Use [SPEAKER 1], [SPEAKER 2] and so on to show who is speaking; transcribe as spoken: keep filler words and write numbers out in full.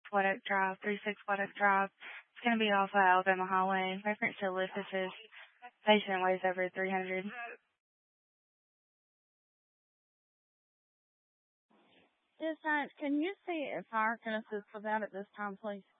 [SPEAKER 1] White Oak Drive, three six White Oak Drive. It's going to be off of Alabama Highway. Reference to list this is patient weighs over three hundred.
[SPEAKER 2] Yes, I, can you see if fire can assist with that at this time, please?